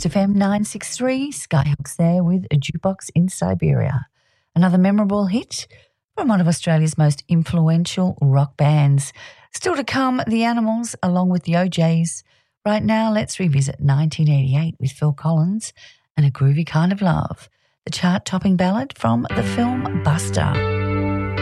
Coast FM 963, Skyhawks there with a Jukebox in Siberia. Another memorable hit from one of Australia's most influential rock bands. Still to come, The Animals along with the OJs. Right now, let's revisit 1988 with Phil Collins and A Groovy Kind of Love, the chart-topping ballad from the film Buster.